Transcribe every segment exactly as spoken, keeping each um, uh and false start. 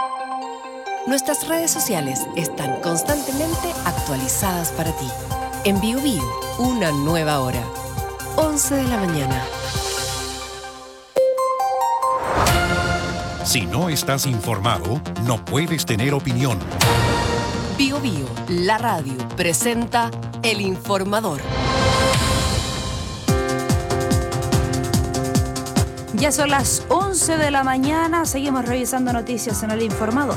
Nuestras redes sociales están constantemente actualizadas para ti. En Bio Bio, una nueva hora. once de la mañana. Si no estás informado, no puedes tener opinión. Bio Bio, la radio, presenta El Informador. Ya son las once de la mañana, seguimos revisando noticias en El Informador.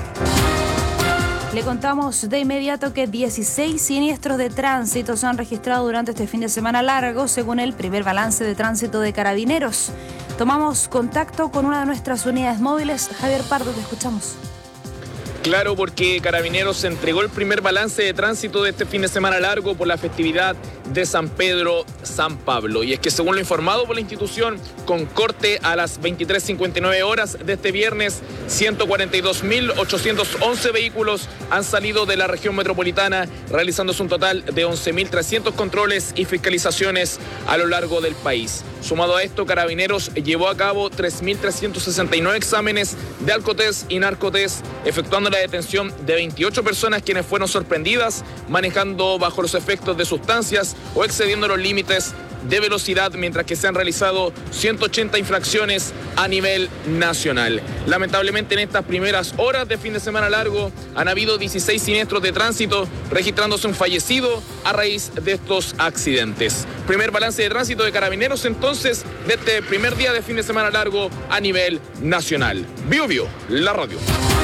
Le contamos de inmediato que dieciséis siniestros de tránsito se han registrado durante este fin de semana largo, según el primer balance de tránsito de Carabineros. Tomamos contacto con una de nuestras unidades móviles. Javier Pardo, te escuchamos. Claro, porque Carabineros entregó el primer balance de tránsito de este fin de semana largo por la festividad de San Pedro, San Pablo. Y es que según lo informado por la institución, con corte a las veintitrés cincuenta y nueve horas de este viernes, ciento cuarenta y dos mil ochocientos once vehículos han salido de la región metropolitana, realizándose un total de once mil trescientos controles y fiscalizaciones a lo largo del país. Sumado a esto, Carabineros llevó a cabo tres mil trescientos sesenta y nueve exámenes de alcotest y narcotest, efectuando la detención de veintiocho personas quienes fueron sorprendidas manejando bajo los efectos de sustancias o excediendo los límites de velocidad, mientras que se han realizado ciento ochenta infracciones a nivel nacional. Lamentablemente, en estas primeras horas de fin de semana largo han habido dieciséis siniestros de tránsito, registrándose un fallecido a raíz de estos accidentes. Primer balance de tránsito de Carabineros entonces de este primer día de fin de semana largo a nivel nacional. Bio Bio, la radio.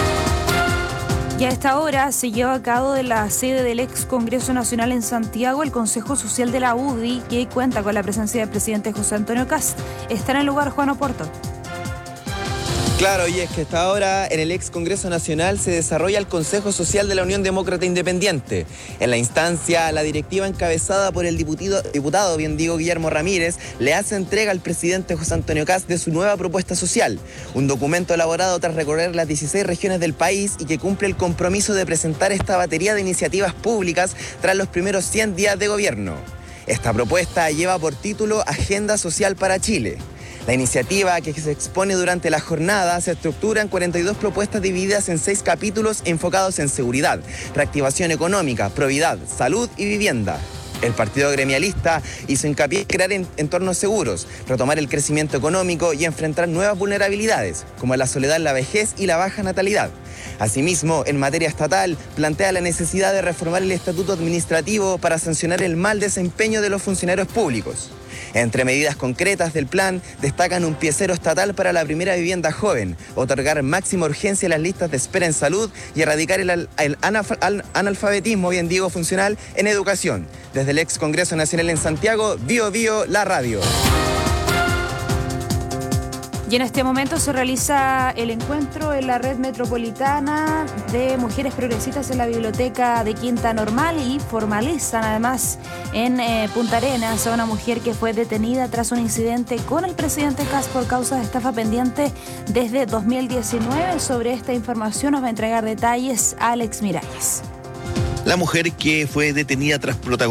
Y a esta hora se lleva a cabo de la sede del ex Congreso Nacional en Santiago el Consejo Social de la U D I, que cuenta con la presencia del presidente José Antonio Kast. Está en el lugar Juan Oporto. Claro, y es que hasta ahora en el ex Congreso Nacional se desarrolla el Consejo Social de la Unión Demócrata Independiente. En la instancia, la directiva encabezada por el diputado, diputado bien digo, Guillermo Ramírez, le hace entrega al presidente José Antonio Kast de su nueva propuesta social, un documento elaborado tras recorrer las dieciséis regiones del país y que cumple el compromiso de presentar esta batería de iniciativas públicas tras los primeros cien días de gobierno. Esta propuesta lleva por título Agenda Social para Chile. La iniciativa que se expone durante la jornada se estructura en cuarenta y dos propuestas divididas en seis capítulos enfocados en seguridad, reactivación económica, probidad, salud y vivienda. El partido gremialista hizo hincapié en crear entornos seguros, retomar el crecimiento económico y enfrentar nuevas vulnerabilidades, como la soledad en la vejez y la baja natalidad. Asimismo, en materia estatal, plantea la necesidad de reformar el estatuto administrativo para sancionar el mal desempeño de los funcionarios públicos. Entre medidas concretas del plan, destacan un pie cero estatal para la primera vivienda joven, otorgar máxima urgencia a las listas de espera en salud y erradicar el, el analfabetismo, bien digo, funcional en educación. Desde el ex Congreso Nacional en Santiago, Bio Bio, la radio. Y en este momento se realiza el encuentro en la red metropolitana de mujeres progresistas en la biblioteca de Quinta Normal y formalizan además en eh, Punta Arenas a una mujer que fue detenida tras un incidente con el presidente Kast por causa de estafa pendiente desde dos mil diecinueve. Sobre esta información nos va a entregar detalles Alex Miralles. La mujer que fue detenida tras protagonizar